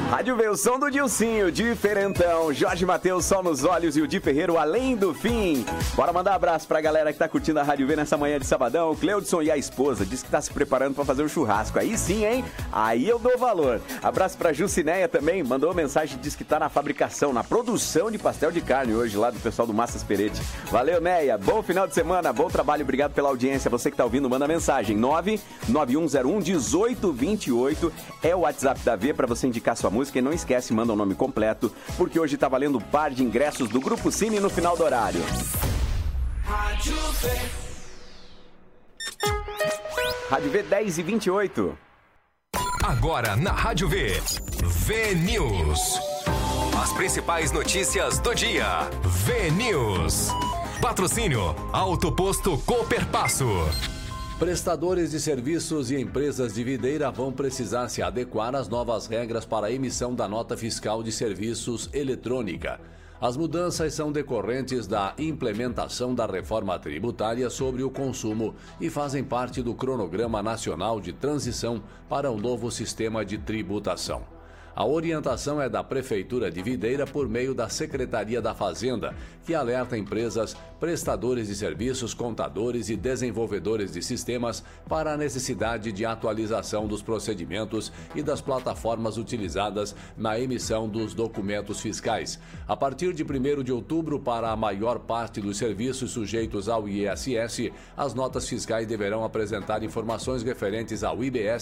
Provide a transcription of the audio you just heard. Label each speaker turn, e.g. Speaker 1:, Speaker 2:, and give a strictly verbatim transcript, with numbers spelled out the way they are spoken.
Speaker 1: Rádio V, o som do Dilcinho, diferentão. Jorge Mateus, sol nos olhos, e o Di Ferreiro, além do fim. Bora mandar abraço pra galera que tá curtindo a Rádio V nessa manhã de sabadão. O Cleudson e a esposa, diz que tá se preparando pra fazer um churrasco. Aí sim, hein? Aí eu dou valor. Abraço pra Jucineia também, mandou mensagem, diz que tá na fabricação, na produção de pastel de carne hoje, lá do pessoal do Massas Peretti. Valeu, Neia. Bom final de semana, bom trabalho, obrigado pela audiência. Você que tá ouvindo, manda mensagem. nove nove um zero um um oito dois oito é o WhatsApp da V pra você indicar sua música. E não esquece, manda o nome completo, porque hoje tá valendo um par de ingressos do Grupo Cine no final do horário. Rádio V. Rádio V dez e vinte e oito.
Speaker 2: Agora na Rádio V, V News. As principais notícias do dia. V News. Patrocínio Auto Posto Cooperpasso.
Speaker 3: Prestadores de serviços e empresas de videira vão precisar se adequar às novas regras para a emissão da nota fiscal de serviços eletrônica. As mudanças são decorrentes da implementação da reforma tributária sobre o consumo e fazem parte do cronograma nacional de transição para o novo sistema de tributação. A orientação é da Prefeitura de Videira por meio da Secretaria da Fazenda, que alerta empresas, prestadores de serviços, contadores e desenvolvedores de sistemas para a necessidade de atualização dos procedimentos e das plataformas utilizadas na emissão dos documentos fiscais. A partir de primeiro de outubro, para a maior parte dos serviços sujeitos ao I S S, as notas fiscais deverão apresentar informações referentes ao I B S